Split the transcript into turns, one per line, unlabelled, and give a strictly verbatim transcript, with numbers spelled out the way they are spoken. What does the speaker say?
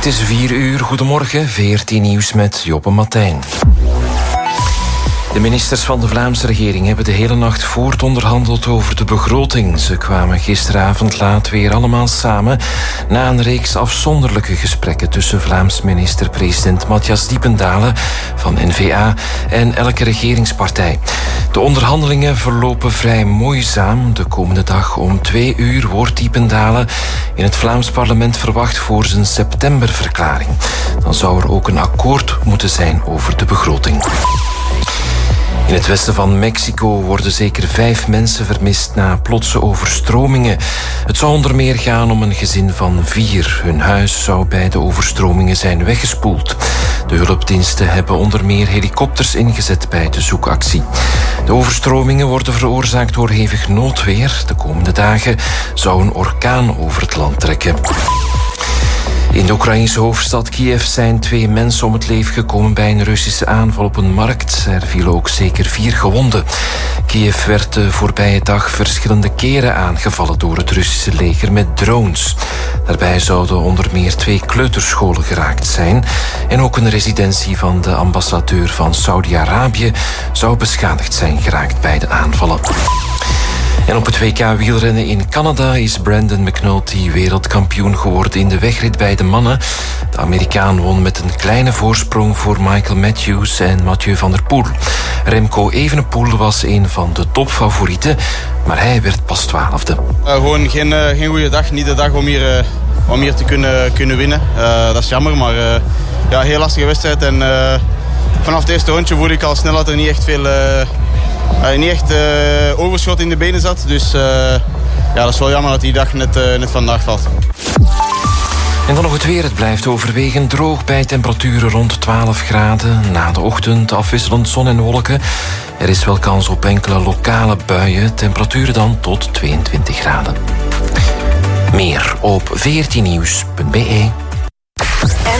Het is vier uur. Goedemorgen, V R T Nieuws met Joppe Matijn. De ministers van de Vlaamse regering hebben de hele nacht voortonderhandeld over de begroting. Ze kwamen gisteravond laat weer allemaal samen na een reeks afzonderlijke gesprekken tussen Vlaams minister-president Matthias Diependalen van N V A en elke regeringspartij. De onderhandelingen verlopen vrij moeizaam. De komende dag om twee uur wordt Diependalen in het Vlaams parlement verwacht voor zijn septemberverklaring. Dan zou er ook een akkoord moeten zijn over de begroting. In het westen van Mexico worden zeker vijf mensen vermist na plotse overstromingen. Het zou onder meer gaan om een gezin van vier. Hun huis zou bij de overstromingen zijn weggespoeld. De hulpdiensten hebben onder meer helikopters ingezet bij de zoekactie. De overstromingen worden veroorzaakt door hevig noodweer. De komende dagen zou een orkaan over het land trekken. In de Oekraïnse hoofdstad Kiev zijn twee mensen om het leven gekomen bij een Russische aanval op een markt. Er vielen ook zeker vier gewonden. Kiev werd de voorbije dag verschillende keren aangevallen door het Russische leger met drones. Daarbij zouden onder meer twee kleuterscholen geraakt zijn. En ook een residentie van de ambassadeur van Saudi-Arabië zou beschadigd zijn geraakt bij de aanvallen. En op het W K wielrennen in Canada is Brandon McNulty wereldkampioen geworden in de wegrit bij de mannen. De Amerikaan won met een kleine voorsprong voor Michael Matthews en Mathieu van der Poel. Remco Evenepoel was een van de topfavorieten, maar hij werd pas twaalfde.
Uh, gewoon geen, uh, geen goede dag, niet de dag om hier, uh, om hier te kunnen, kunnen winnen. Uh, dat is jammer, maar uh, ja, heel lastige wedstrijd. En uh, vanaf het eerste rondje voelde ik al snel dat er niet echt veel... Uh, Uh, niet echt uh, overschot in de benen zat. Dus uh, ja, dat is wel jammer dat die dag net, uh, net vandaag valt.
En dan nog het weer. Het blijft overwegend droog bij temperaturen rond twaalf graden. Na de ochtend afwisselend zon en wolken. Er is wel kans op enkele lokale buien. Temperaturen dan tot tweeëntwintig graden. Meer op v r t nieuws punt b e.